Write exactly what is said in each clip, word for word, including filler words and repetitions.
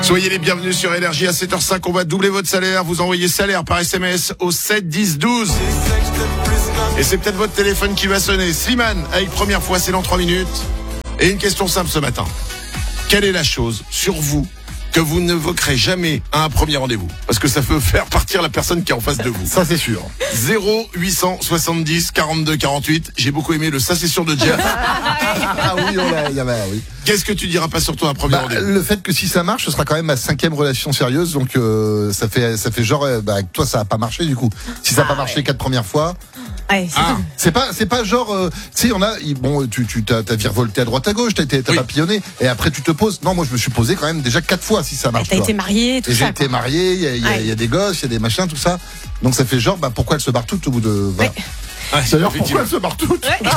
Soyez les bienvenus sur Énergie à sept heures cinq. On va doubler votre salaire. Vous envoyez salaire par S M S au sept dix douze. Et c'est peut-être votre téléphone qui va sonner. Slimane, avec première fois, c'est dans trois minutes. Et une question simple ce matin. Quelle est la chose sur vous que vous n'évoquerez jamais à un premier rendez-vous? Parce que ça peut faire partir la personne qui est en face de vous. Ça, c'est sûr. zéro huit cent soixante-dix quarante-deux quarante-huit. J'ai beaucoup aimé le ça c'est sûr de Jeff. Ah oui, on l'a, y avait, oui. Qu'est-ce que tu diras pas sur toi à un premier Bah, rendez-vous? le fait que si ça marche, ce sera quand même ma cinquième relation sérieuse, donc euh, ça fait ça fait genre, euh, bah, avec toi ça a pas marché du coup. Si ça a Ah, pas marché ouais. les quatre premières fois, Ouais, c'est Ah. tout. c'est pas c'est pas genre, euh, tu sais, on a, bon, tu tu t'as, t'as virevolté à droite à gauche, t'as été t'as Oui. papillonné, et après tu te poses. Non, moi je me suis posé quand même déjà quatre fois si ça marche. T'as tu été vois. marié, tout Et j'ai ça. été quoi. marié, il y a, y, a, Ouais. y a des gosses, il y a des machins, tout ça. Donc ça fait genre, bah pourquoi elles se barrent toutes au bout de. Voilà. Ouais. Ah, D'ailleurs, effectivement. pourquoi elles se barrent toutes? Ouais.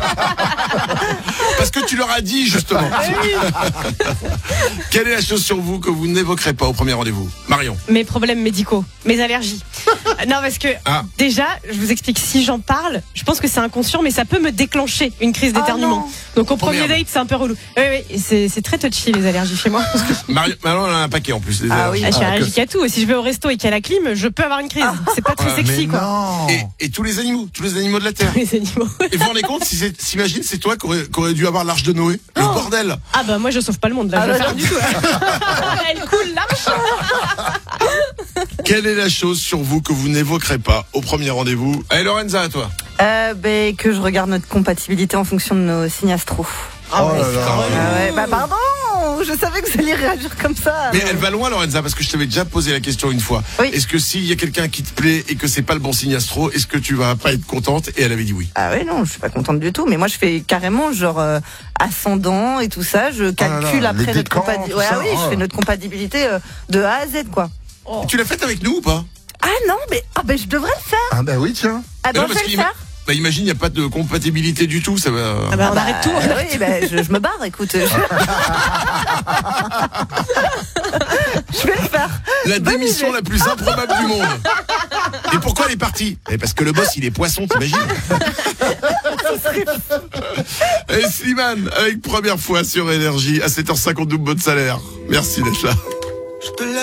Parce que tu leur as dit justement. Quelle est la chose sur vous que vous n'évoquerez pas au premier rendez-vous? Marion. Mes problèmes médicaux, mes allergies. Non, parce que Ah. déjà, je vous explique, si j'en parle, je pense que c'est inconscient, mais ça peut me déclencher une crise d'éternuement. Donc au premier merde. date, c'est un peu relou. Oui, oui, et c'est, c'est très touchy les allergies chez moi. Marion, Marion, elle en a un paquet en plus. des Ah allergies. oui, je suis Ah, allergique que- à tout. Et si je vais au resto et qu'il y a la clim, je peux avoir une crise. C'est pas très Ah, sexy, Mais quoi. non. Et, et tous les animaux, tous les animaux de la Terre. Les animaux. Et vous vous rendez compte, si c'est, s'imagine, c'est toi qui aurais, qui aurais dû avoir l'arche de Noé. Le Oh. bordel. Ah bah moi je sauve pas le monde là, Ah je vais bah faire non. du tout. Elle coule l'arche. Quelle est la chose sur vous que vous n'évoquerez pas au premier rendez-vous? Allez, Lorenza, à toi. Euh, ben, que je regarde notre compatibilité en fonction de nos signes astro. Oh là là. Ah ouais, bah pardon, je savais que vous alliez réagir comme ça. Mais elle va loin, Lorenza, parce que je t'avais déjà posé la question une fois. Oui. Est-ce que s'il y a quelqu'un qui te plaît et que c'est pas le bon signe astro, est-ce que tu vas pas être contente? Et elle avait dit oui. Ah ouais, non, je suis pas contente du tout. Mais moi, je fais carrément genre euh, ascendant et tout ça. Je calcule là, après les notre décans, compatibilité. tout Ouais, ça, ah oui, oh. je fais notre compatibilité euh, de A à Z, quoi. Oh. Tu l'as faite avec nous ou pas? Ah non, mais ah ben je devrais le faire. Ah bah oui, tiens. Ah Mais ben non, je parce vais le qu'il- faire. Bah imagine, il n'y a pas de compatibilité du tout, ça va... Ah bah on Bah, arrête tout. euh, oui, ben je, je me barre. Écoute, je, je vais le faire. La bonne démission idée. la plus improbable du monde. Et pourquoi elle est partie? Eh, parce que le boss, il est poisson, t'imagines? Et Slimane, avec première fois sur Énergie, à sept heures cinquante, double votre salaire. Merci d'être là.